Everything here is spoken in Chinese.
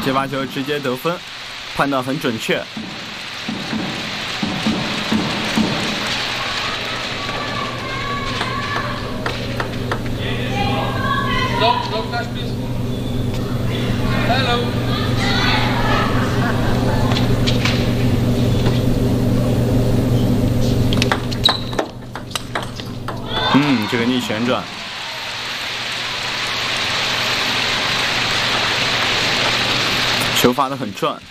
这把球直接得分，判断很准确。 Stop, touch please. Hello. 这个逆旋转，球发得很转。